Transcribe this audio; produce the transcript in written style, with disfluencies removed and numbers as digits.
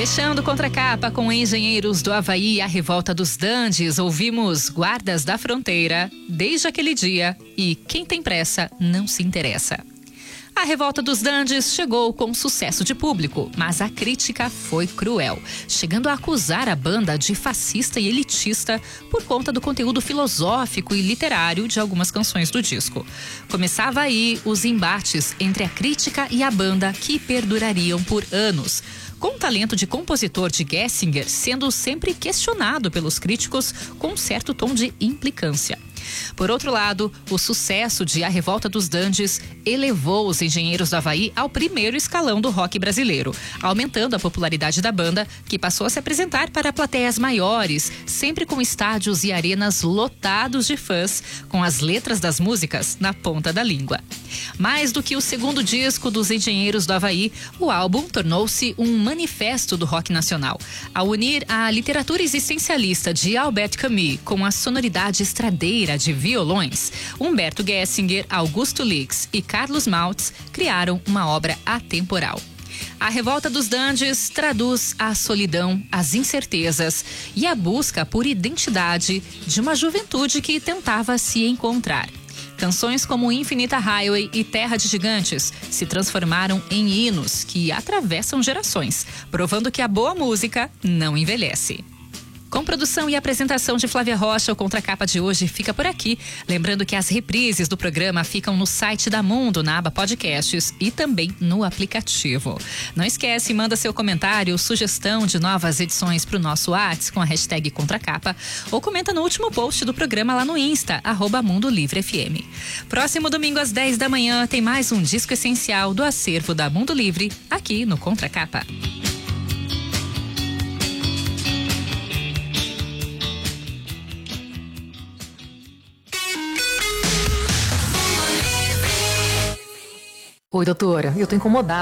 Fechando Contracapa com Engenheiros do Havaí e a Revolta dos Dandes, ouvimos Guardas da Fronteira, Desde Aquele Dia e Quem Tem Pressa Não Se Interessa. A Revolta dos Dandes chegou com sucesso de público, mas a crítica foi cruel, chegando a acusar a banda de fascista e elitista por conta do conteúdo filosófico e literário de algumas canções do disco. Começava aí os embates entre a crítica e a banda que perdurariam por anos, com o talento de compositor de Gessinger sendo sempre questionado pelos críticos com um certo tom de implicância. Por outro lado, o sucesso de A Revolta dos Dandes elevou os Engenheiros do Havaí ao primeiro escalão do rock brasileiro, aumentando a popularidade da banda, que passou a se apresentar para plateias maiores, sempre com estádios e arenas lotados de fãs, com as letras das músicas na ponta da língua. Mais do que o segundo disco dos Engenheiros do Havaí, o álbum tornou-se um manifesto do rock nacional, ao unir a literatura existencialista de Albert Camus com a sonoridade estradeira de violões. Humberto Gessinger, Augusto Lix e Carlos Maltz criaram uma obra atemporal. A Revolta dos Dandes traduz a solidão, as incertezas e a busca por identidade de uma juventude que tentava se encontrar. Canções como Infinita Highway e Terra de Gigantes se transformaram em hinos que atravessam gerações, provando que a boa música não envelhece. Com produção e apresentação de Flávia Rocha, o Contracapa de hoje fica por aqui. Lembrando que as reprises do programa ficam no site da Mundo, na aba Podcasts e também no aplicativo. Não esquece, manda seu comentário, sugestão de novas edições para o nosso WhatsApp com a hashtag Contracapa ou comenta no último post do programa lá no Insta, @MundoLivreFM. Próximo domingo às 10 da manhã tem mais um disco essencial do acervo da Mundo Livre aqui no Contracapa. Oi, doutora, eu tô incomodada.